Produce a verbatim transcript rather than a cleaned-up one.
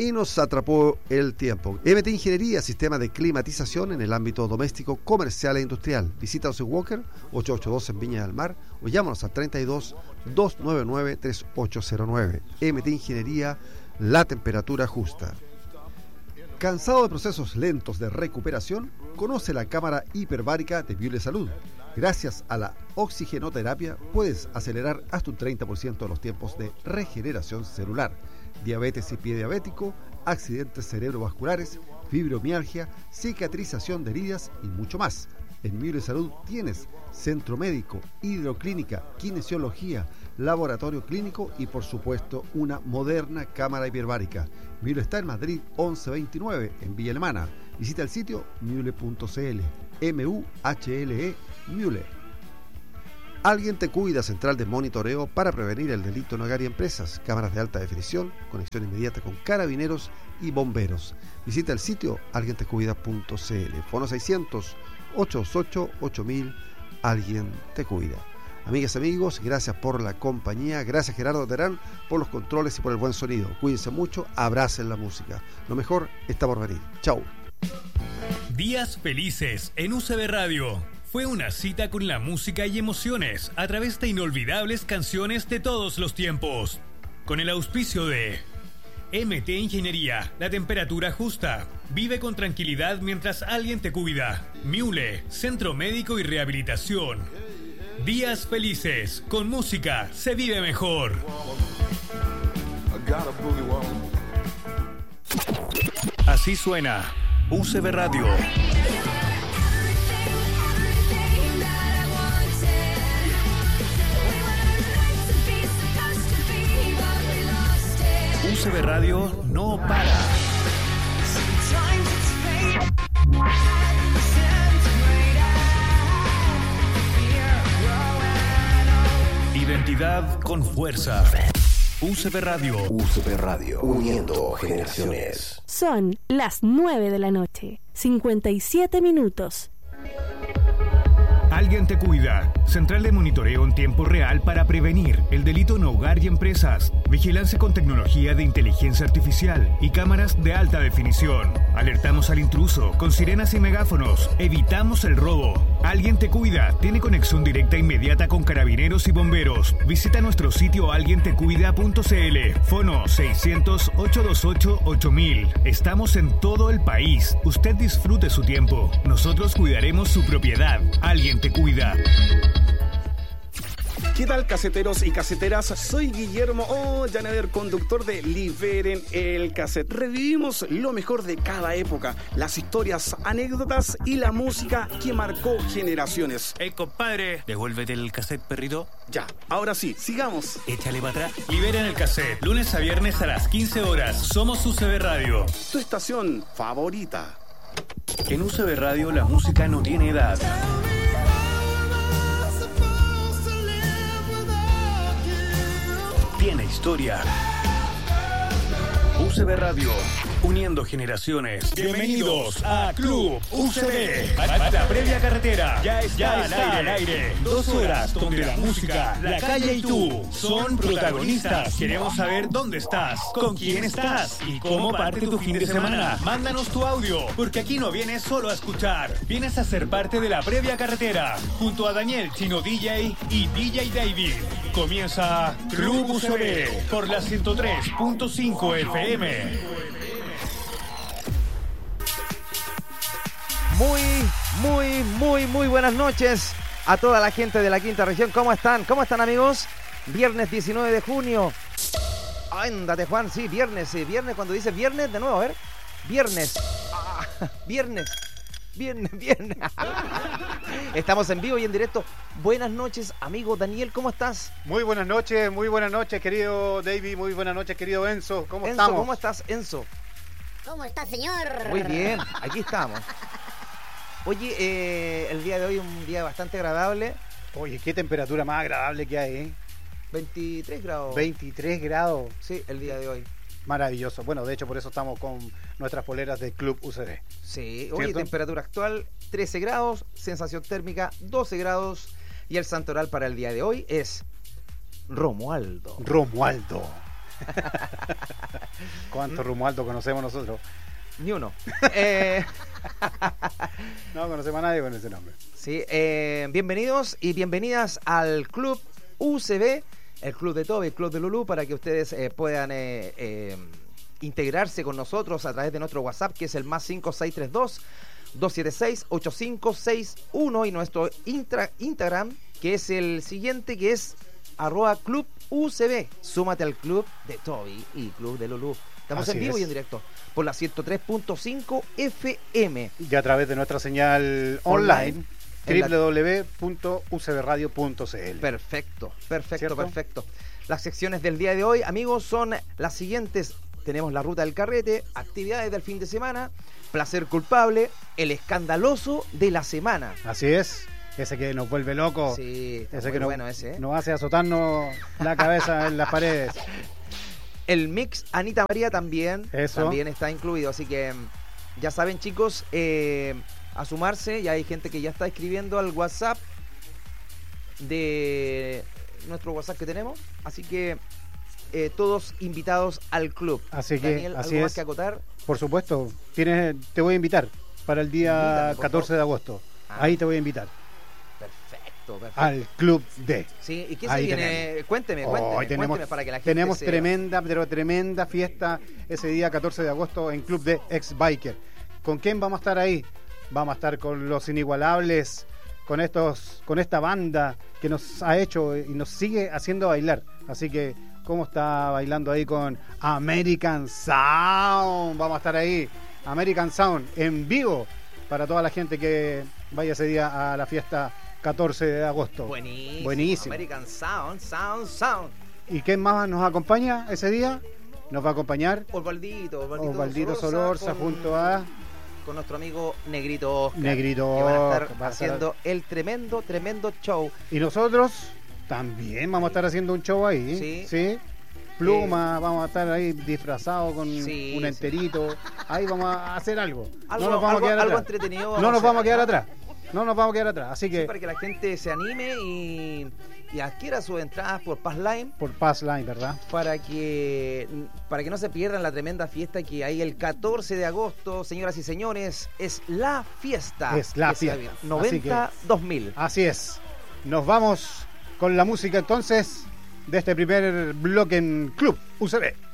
y nos atrapó el tiempo. M T Ingeniería, sistema de climatización en el ámbito doméstico, comercial e industrial. Visítanos en Walker, ochocientos ochenta y dos en Viña del Mar, o llámanos al treinta y dos, doscientos noventa y nueve, treinta y ocho cero nueve. M T Ingeniería, la temperatura justa. ¿Cansado de procesos lentos de recuperación? Conoce la cámara hiperbárica de Miule Salud. Gracias a la oxigenoterapia puedes acelerar hasta un treinta por ciento los tiempos de regeneración celular. Diabetes y pie diabético, accidentes cerebrovasculares, fibromialgia, cicatrización de heridas y mucho más. En Miule Salud tienes centro médico, hidroclínica, kinesiología, laboratorio clínico y por supuesto una moderna cámara hiperbárica. Miule está en Madrid once veintinueve en Villa Alemana. Visita el sitio miule punto c l. M U H L E Miule. Alguien te cuida, central de monitoreo para prevenir el delito en hogar y empresas. Cámaras de alta definición, conexión inmediata con carabineros y bomberos. Visita el sitio alguien te cuida punto c l. Fono seiscientos, ochocientos ocho, ocho mil. Alguien te cuida. Amigas y amigos, gracias por la compañía. Gracias Gerardo Terán por los controles y por el buen sonido. Cuídense mucho, abracen la música. Lo mejor está por venir. Chau. Días felices en U C B Radio. Fue una cita con la música y emociones a través de inolvidables canciones de todos los tiempos. Con el auspicio de M T Ingeniería, la temperatura justa. Vive con tranquilidad mientras alguien te cuida. Miule, Centro Médico y Rehabilitación. Días felices, con música se vive mejor. Así suena U C B Radio. U C B Radio no para. Identidad con fuerza. U C B Radio. U C B Radio, uniendo generaciones. Son las nueve de la noche, cincuenta y siete minutos. Alguien te cuida. Central de monitoreo en tiempo real para prevenir el delito en hogar y empresas. Vigilancia con tecnología de inteligencia artificial y cámaras de alta definición. Alertamos al intruso con sirenas y megáfonos. Evitamos el robo. Alguien te cuida. Tiene conexión directa e inmediata con carabineros y bomberos. Visita nuestro sitio alguien te cuida punto c l. Fono seiscientos, ochocientos veintiocho, ocho mil. Estamos en todo el país. Usted disfrute su tiempo. Nosotros cuidaremos su propiedad. Alguien te cuida. ¿Qué tal, caseteros y caseteras? Soy Guillermo Ollaner, conductor de Liberen el Cassette. Revivimos lo mejor de cada época, las historias, anécdotas y la música que marcó generaciones. Hey, compadre, devuélvete el cassette, perrito. Ya, ahora sí, sigamos. Échale para atrás. Liberen el Cassette, lunes a viernes a las quince horas. Somos U C B Radio. Tu estación favorita. En U C B Radio la música no tiene edad. Tiene historia. U C B Radio, uniendo generaciones. Bienvenidos a Club U C B. La previa carretera ya está, ya está al, aire. al aire. Dos horas donde la música, la calle y tú son protagonistas. Queremos saber dónde estás, con quién estás y cómo parte tu fin de semana. Mándanos tu audio, porque aquí no vienes solo a escuchar. Vienes a ser parte de la previa carretera, junto a Daniel Chino D J y D J David. Comienza Club U C B por la ciento tres punto cinco F M. Muy, muy, muy, muy buenas noches a toda la gente de la quinta región. ¿Cómo están? ¿Cómo están, amigos? Viernes diecinueve de junio. Ándate, Juan, sí, viernes, sí, viernes. Cuando dice viernes, de nuevo, a ver. Viernes. Ah, viernes. Viernes, viernes. Estamos en vivo y en directo. Buenas noches, amigo Daniel, ¿cómo estás? Muy buenas noches, muy buenas noches, querido David. Muy buenas noches, querido Enzo. ¿Cómo Enzo, estamos? ¿cómo estás, Enzo? ¿Cómo está, señor? Muy bien, aquí estamos. Oye, eh, el día de hoy es un día bastante agradable. Oye, qué temperatura más agradable que hay, ¿eh? veintitrés grados. veintitrés grados. Sí, el día de hoy. Maravilloso. Bueno, de hecho, por eso estamos con nuestras poleras de Club U C B. Sí, hoy temperatura actual trece grados, sensación térmica doce grados y el santoral para el día de hoy es Romualdo. Romualdo. ¿Cuántos Romualdo conocemos nosotros? Ni uno. eh... No conocemos a nadie con ese nombre. Sí, eh, bienvenidos y bienvenidas al Club U C B, el Club de Toby, el Club de Lulú, para que ustedes eh, puedan eh, eh, integrarse con nosotros a través de nuestro WhatsApp, que es el más cinco seis tres dos, dos siete seis, ocho cinco seis uno, y nuestro intra, Instagram, que es el siguiente, que es arroba Club U C B. Súmate al Club de Toby y Club de Lulú. Estamos Así en vivo es. y en directo por la ciento tres punto cinco F M. Y a través de nuestra señal online, En la- doble u doble u doble u punto u c b radio punto c l. Perfecto, perfecto, ¿Cierto? perfecto. Las secciones del día de hoy, amigos, son las siguientes. Tenemos la ruta del carrete, actividades del fin de semana, placer culpable, el escandaloso de la semana. Así es, ese que nos vuelve loco, Sí, está ese muy que nos, bueno ese, ¿eh? nos hace azotarnos la cabeza en las paredes. El mix Anita María también, Eso. también está incluido, así que mm, ya saben, chicos, eh, a sumarse. Ya hay gente que ya está escribiendo al WhatsApp de nuestro WhatsApp que tenemos, así que eh, todos invitados al club. Así que, Daniel, así ¿algo más es. que acotar? Por supuesto, tienes, te voy a invitar para el día Invítame, por catorce favor. de agosto. Ah. Ahí te voy a invitar Perfecto, perfecto. al Club D. Sí, ¿y qué se Ahí viene? tenemos. Cuénteme, Hoy cuénteme, tenemos, cuénteme para que la gente tenemos se- tremenda, pero tremenda fiesta ese día catorce de agosto en Club D Ex Biker. ¿Con quién vamos a estar ahí? Vamos a estar con los inigualables, con estos, con esta banda que nos ha hecho y nos sigue haciendo bailar. Así que, ¿cómo está bailando ahí con American Sound? Vamos a estar ahí, American Sound, en vivo, para toda la gente que vaya ese día a la fiesta catorce de agosto. Buenísimo. Buenísimo. American Sound, Sound, Sound. ¿Y quién más nos acompaña ese día? Nos va a acompañar Osvaldito, Osvaldito, Osvaldito Solorza, Solorza con- junto a con nuestro amigo Negrito Oscar, Negrito que van a Oscar, estar va a estar- haciendo el tremendo, tremendo show. Y nosotros también vamos a estar haciendo un show ahí. Sí. Pluma, vamos a estar ahí disfrazados con Sí, un sí. enterito. Ahí vamos a hacer algo. Algo- no nos vamos algo- a quedar algo atrás. entretenido No vamos a nos vamos a hacer, quedar ¿no? atrás. No nos vamos a quedar atrás. Así Sí, que para que la gente se anime y, y adquiera sus entradas por Passline, por Pass Line, ¿verdad? para que para que no se pierdan la tremenda fiesta que hay el catorce de agosto, señoras y señores. Es la fiesta. Es la que se fiesta. viene. Así noventa dos mil. Así es. Nos vamos con la música entonces de este primer bloque en Club U C B.